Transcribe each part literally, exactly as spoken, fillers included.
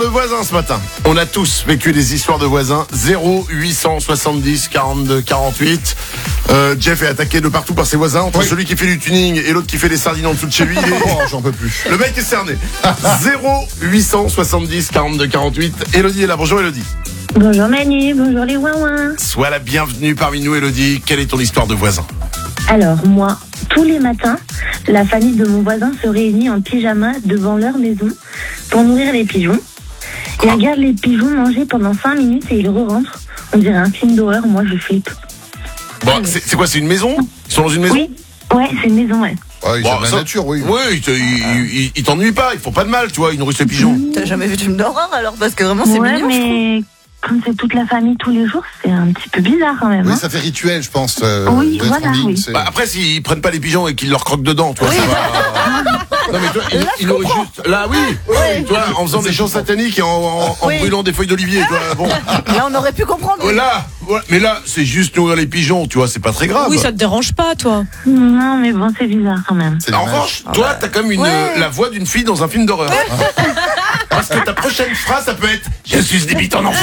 De voisins ce matin. On a tous vécu des histoires de voisins. zéro huit cent soixante-dix quarante-deux quarante-huit. Euh, Jeff est attaqué de partout par ses voisins. Entre oui. celui qui fait du tuning et l'autre qui fait des sardines en dessous de chez lui. Et... Oh, j'en peux plus. Le mec est cerné. zéro huit cent soixante-dix quarante-deux quarante-huit. Elodie est là. Bonjour Elodie. Bonjour Manu, bonjour les ouin-ouin. Sois la bienvenue parmi nous Elodie. Quelle est ton histoire de voisin? Alors moi, tous les matins, la famille de mon voisin se réunit en pyjama devant leur maison pour nourrir les pigeons. Ils regardent les pigeons manger pendant cinq minutes et ils re-rentrent. On dirait un film d'horreur, moi je flippe. Bon, c'est, c'est quoi? C'est une maison? Ils sont dans une maison? Oui, ouais, c'est une maison, ouais. Ouais, ils Bon, aiment la ça- nature, oui. Oui, ils, te- ils- ils- ils t'ennuient pas, ils font pas de mal, tu vois, ils nourrissent les pigeons. T'as jamais vu de film d'horreur alors? Parce que vraiment c'est Ouais, mignon, je trouve. mais comme c'est toute la famille tous les jours, c'est un petit peu bizarre quand même. Oui, hein. ça fait rituel, je pense. euh, Oui, d'être voilà, en ligne, oui. c'est- Bah, après, s'ils prennent pas les pigeons et qu'ils leur croquent dedans, tu vois, c'est pas... Non, mais toi, ils, ils nourrissent juste. Là, oui, tu vois, en faisant des chants sataniques et en, en- en Oui. brûlant des feuilles d'olivier, tu vois, bon. Là on aurait pu comprendre. Là, voilà. Mais là, c'est juste nourrir les pigeons, tu vois, c'est pas très grave. Oui, ça te dérange pas, toi? Non, mais bon, c'est bizarre quand même. c'est En dommage. revanche, toi, t'as comme une, Ouais. euh, la voix d'une fille dans un film d'horreur. Parce que ta prochaine phrase, ça peut être « Je suis des bites en enfer ».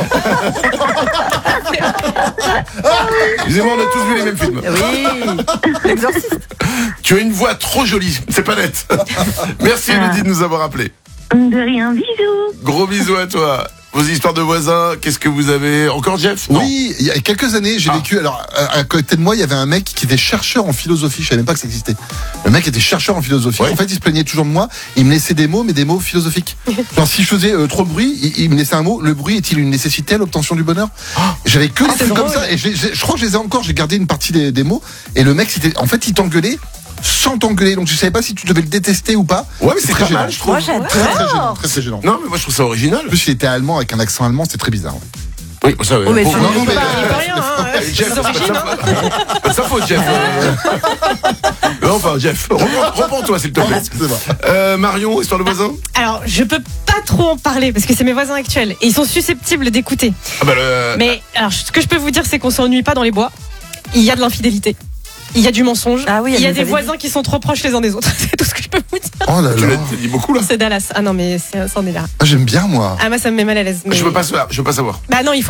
Excusez-moi, on a tous vu les mêmes films. Oui, l'exorciste. Tu as une voix trop jolie, c'est pas net. Merci Elodie de nous avoir appelés. De rien, bisous. Gros bisous à toi. Vos histoires de voisins, qu'est-ce que vous avez? Encore Jeff? Non. Oui, il y a quelques années, j'ai Ah. vécu. Alors, à, à côté de moi, il y avait un mec qui était chercheur en philosophie. Je savais même pas que ça existait. Le mec était chercheur en philosophie. Ouais. En fait, il se plaignait toujours de moi. Il me laissait des mots, mais des mots philosophiques. Genre, si je faisais euh, trop de bruit, il, il me laissait un mot. Le bruit est-il une nécessité à l'obtention du bonheur? J'avais que des c'est trucs comme drôle. ça. Et j'ai- j'ai- je crois que je les ai encore. J'ai gardé une partie des, des mots. Et le mec, c'était, en fait, il t'engueulait sans t'engueuler. Donc, je savais pas si tu devais le détester ou pas. Ouais, mais c'est très pas mal, gênant. je trouve. Moi Très, très gênant. j'adore. Très, très gênant. Non, mais moi je trouve ça original. En plus, il était allemand avec un accent allemand. C'était très bizarre. ouais. Oui, ça, Oh, mais bon, tu- non, non, mais- mais- Il peut rien, hein. Euh, Jeff, c'est pas de sa faute. Pas de sa faute, Jeff. Euh, Enfin, Jeff, reprends- reprends-toi, s'il te Pardon, plaît. excusez-moi. Euh, Marion, histoire de voisin? Alors, je peux pas trop en parler parce que c'est mes voisins actuels et ils sont susceptibles d'écouter. Ah bah le... Mais alors, ce que je peux vous dire, c'est qu'on s'ennuie pas dans les bois. Il y a de l'infidélité. Il y a du mensonge. Ah oui, il y a elle nous des avait voisins qui sont trop proches les uns des autres. C'est tout ce que je peux vous dire. Oh là Tu là. l'as t'as dit beaucoup là. C'est Dallas. Ah non, mais c'est- c'en est là. Ah, j'aime bien, moi. Ah, moi, ça me met mal à l'aise. Mais... Je veux pas savoir, je veux pas savoir. Bah non, il faut